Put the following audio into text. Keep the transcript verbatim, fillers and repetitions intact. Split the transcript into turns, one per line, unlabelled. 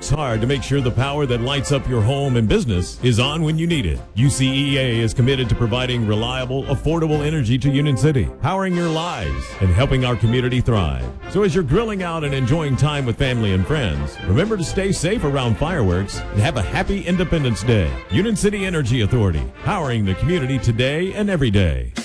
works hard to make sure the power that lights up your home and business is on when you need it. U C E A is committed to providing reliable, affordable energy to Union City, powering your lives and helping our community thrive. So as you're grilling out and enjoying time with family and friends, remember to stay safe around fireworks and have a happy Independence Day. Union City Energy Authority, powering the community today and every day.